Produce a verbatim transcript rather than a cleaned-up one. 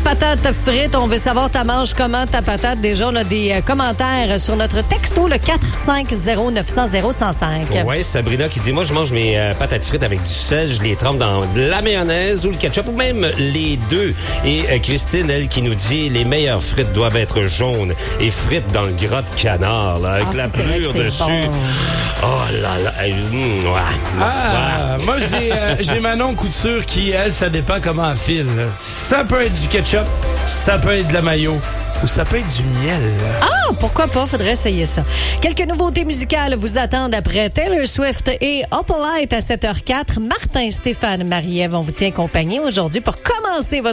patate frite. On veut savoir, tu manges comment ta patate? Déjà, on a des euh, commentaires sur notre texto, le quatre cinq zéro neuf zéro zéro un zéro cinq. Oui, Sabrina qui dit, moi, je mange mes euh, patates frites avec du sel. Je les trempe dans de la mayonnaise ou le ketchup ou même les deux. Et euh, Christine, elle, qui nous dit, les meilleures frites doivent être jaunes et frites dans le gras de canard, là, avec ah, la c'est pelure dessus. Bon. Oh là là. Mmh, ouais. Ah, ouais. moi, j'ai, euh, j'ai Manon Couture qui, elle, ça dépend comment elle file. Ça peut être du ketchup, ça peut être de la mayo ou ça peut être du miel. Ah, pourquoi pas? Faudrait essayer ça. Quelques nouveautés musicales vous attendent après Taylor Swift et Opalite à sept heures zéro quatre. Martin, Stéphane, Marie-Ève, on vous tient compagnie aujourd'hui pour commencer votre